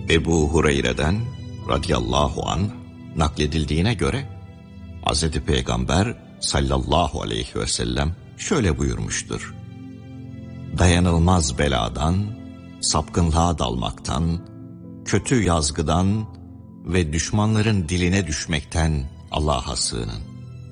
Ebu Hureyre'den radıyallahu anh nakledildiğine göre Hz. Peygamber sallallahu aleyhi ve sellem şöyle buyurmuştur: dayanılmaz beladan, sapkınlığa dalmaktan, kötü yazgıdan ve düşmanların diline düşmekten Allah'a sığının.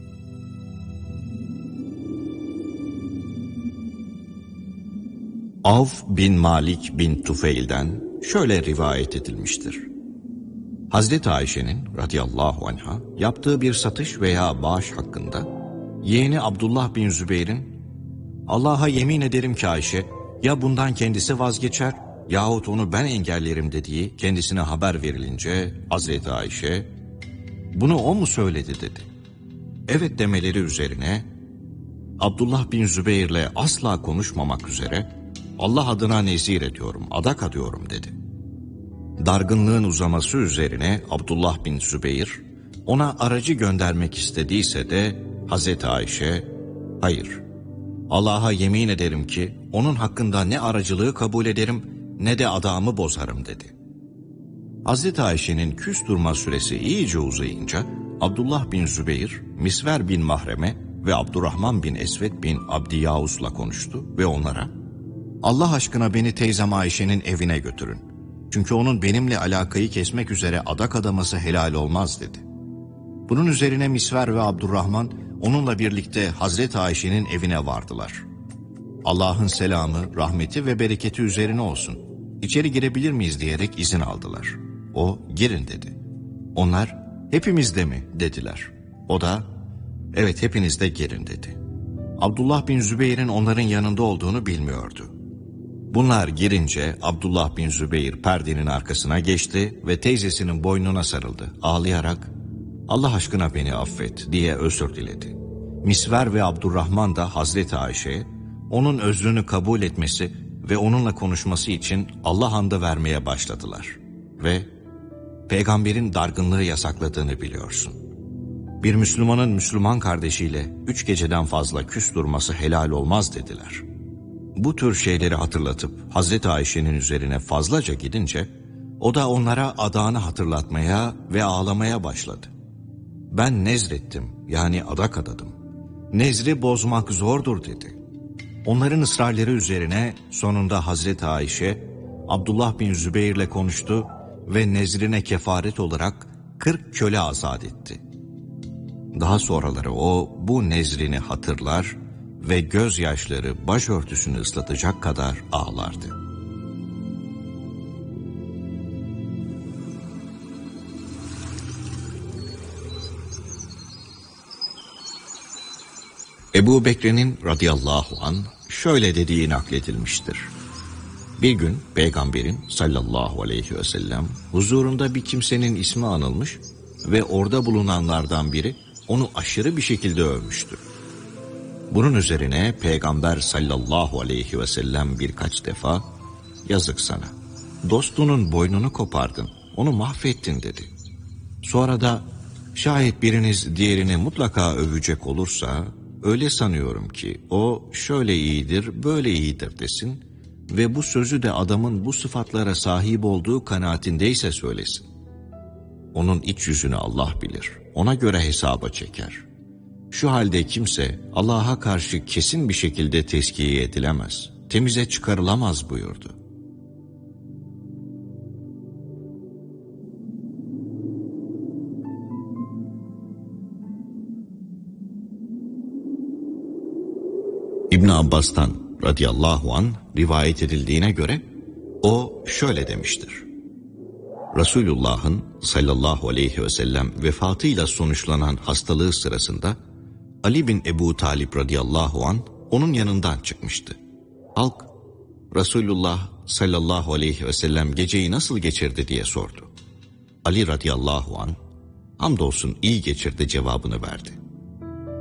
Avf bin Malik bin Tufeil'den şöyle rivayet edilmiştir: Hazreti Ayşe'nin radıyallahu anha yaptığı bir satış veya bağış hakkında yeğeni Abdullah bin Zübeyir'in "Allah'a yemin ederim ki Ayşe ya bundan kendisi vazgeçer yahut onu ben engellerim" dediği kendisine haber verilince Hazreti Ayşe "Bunu o mu söyledi?" dedi. Evet demeleri üzerine Abdullah bin Zübeyir'le asla konuşmamak üzere "Allah adına nezir ediyorum, adak adıyorum" dedi. Dargınlığın uzaması üzerine Abdullah bin Zübeyir ona aracı göndermek istediyse de Hazreti Ayşe "Hayır, Allah'a yemin ederim ki onun hakkında ne aracılığı kabul ederim ne de adağımı bozarım" dedi. Hazreti Ayşe'nin küs durma süresi iyice uzayınca Abdullah bin Zübeyir, Misver bin Mahreme ve Abdurrahman bin Esved bin Abdiyavus'la konuştu ve onlara "Allah aşkına beni teyzem Ayşe'nin evine götürün. Çünkü onun benimle alakayı kesmek üzere adak adaması helal olmaz" dedi. Bunun üzerine Misver ve Abdurrahman onunla birlikte Hazreti Ayşe'nin evine vardılar. "Allah'ın selamı, rahmeti ve bereketi üzerine olsun. İçeri girebilir miyiz?" diyerek izin aldılar. O "Girin" dedi. Onlar "Hepimiz de mi?" dediler. O da "Evet, hepiniz de girin" dedi. Abdullah bin Zübeyir'in onların yanında olduğunu bilmiyordu. Bunlar girince Abdullah bin Zübeyir perdenin arkasına geçti ve teyzesinin boynuna sarıldı. Ağlayarak "Allah aşkına beni affet" diye özür diledi. Misver ve Abdurrahman da Hazreti Ayşe'ye onun özrünü kabul etmesi ve onunla konuşması için Allah andı vermeye başladılar. Ve Peygamberin dargınlığı yasakladığını biliyorsun. Bir Müslümanın Müslüman kardeşiyle 3 geceden fazla küs durması helal olmaz dediler. Bu tür şeyleri hatırlatıp Hazreti Ayşe'nin üzerine fazlaca gidince o da onlara adağını hatırlatmaya ve ağlamaya başladı. "Ben nezrettim, yani adak adadım. Nezri bozmak zordur" dedi. Onların ısrarları üzerine sonunda Hazreti Ayşe Abdullah bin Zübeyir'le konuştu ve nezrine kefaret olarak 40 köle azat etti. Daha sonraları o bu nezrini hatırlar ve gözyaşları başörtüsünü ıslatacak kadar ağlardı. Ebu Bekir'in radıyallahu anh şöyle dediği nakledilmiştir: Bir gün Peygamberin sallallahu aleyhi ve sellem huzurunda bir kimsenin ismi anılmış ve orada bulunanlardan biri onu aşırı bir şekilde övmüştü. Bunun üzerine Peygamber sallallahu aleyhi ve sellem birkaç defa "Yazık sana, dostunun boynunu kopardın, onu mahvettin" dedi. Sonra da "Şayet biriniz diğerini mutlaka övecek olursa öyle sanıyorum ki o şöyle iyidir, böyle iyidir" desin ve bu sözü de adamın bu sıfatlara sahip olduğu kanaatindeyse söylesin. Onun iç yüzünü Allah bilir, ona göre hesaba çeker. Şu halde kimse Allah'a karşı kesin bir şekilde tezkiye edilemez, temize çıkarılamaz buyurdu. İbn Abbas'tan radıyallahu anh rivayet edildiğine göre o şöyle demiştir: Resulullah'ın sallallahu aleyhi ve sellem vefatıyla sonuçlanan hastalığı sırasında Ali bin Ebu Talib radıyallahu anh onun yanından çıkmıştı. Halk Resulullah sallallahu aleyhi ve sellem geceyi nasıl geçirdi diye sordu. Ali radıyallahu anh hamdolsun iyi geçirdi cevabını verdi.